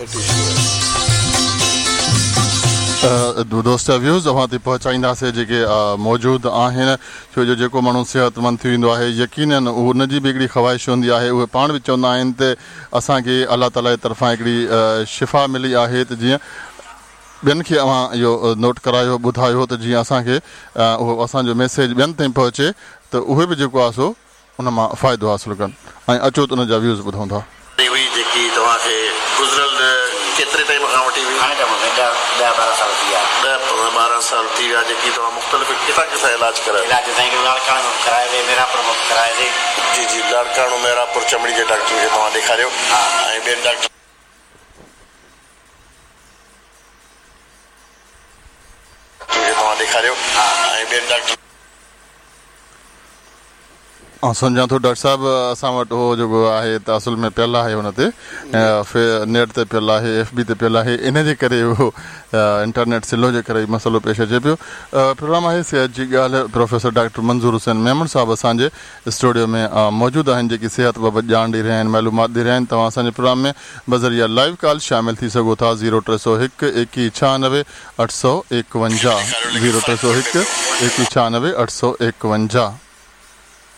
दोस्त व्यूज़ अवां ते पहुचाईंदासीं जेके मौजूदु आहिनि छो जो जेको माण्हू सिहतमंद थी वेंदो आहे यकीनन उनजी बि हिकिड़ी ख़्वाहिश हूंदी आहे उहे पाण बि चवंदा आहिनि त असांखे अलाह ताला जी तरफ़ां हिकिड़ी शिफ़ा मिली आहे त जीअं ॿियनि खे अवां इहो नोट करायो ॿुधायो त जीअं असांखे उहो असांजो मैसेज ॿियनि ताईं पहुचे त उहे बि जेको आहे सो उन मां फ़ाइदो हासिलु कनि ऐं अचो त उन जा व्यूज़ ॿुधूं था जेकी तव्हांखे गुज़िरियल केतिरे टाइम खां वठी हुई 10-12 साल थी विया जेकी तव्हां मुख़्तलिफ़ किथां किथां इलाज करायो लाड़काणो कराए वे मेरापुर कराए वे जी लाड़काणो मेरापुर चमड़ी जे डॉक्टर खे तव्हां ॾेखारियो ऐं ॿियनि डॉक्टर तव्हां ॾेखारियो ऐं ॿियनि डॉक्टर सम्झां थो डॉक्टर साहिबु असां वटि उहो जेको आहे त असुल में पियल आहे हुन ते नेट ते पियल आहे FB ते पियल आहे इन जे करे उहो इंटरनेट सिलो जे करे मसइलो पेश अचे पियो प्रोग्राम आहे सिहत जी ॻाल्हि प्रोफेसर डॉक्टर मंज़ूर हुसैन मेमन साहिबु असांजे स्टूडियो में मौजूदु आहिनि जेकी सिहत बाबति ॼाण ॾेई रहिया आहिनि मालूमात ॾेई रहिया आहिनि तव्हां असांजे प्रोग्राम में बज़रिया लाइव कॉल शामिल थी सघो था 0301 2196 851 0301 2196 851